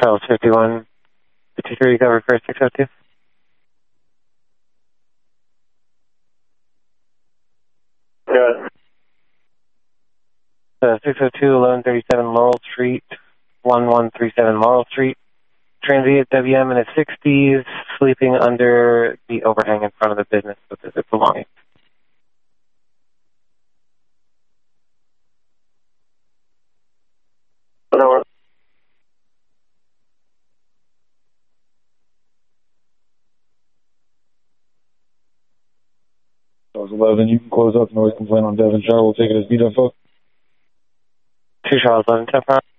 Charles 51, 53, cover for 602. 602, 1137 Laurel Street, 1137 Laurel Street. Transient WM in his 60s, sleeping under the overhang in front of the business with his belongings. Hello. Charles 11, you can close up noise complaint on Devon Shire. We'll take it as beat up. 2 Charles 11, 10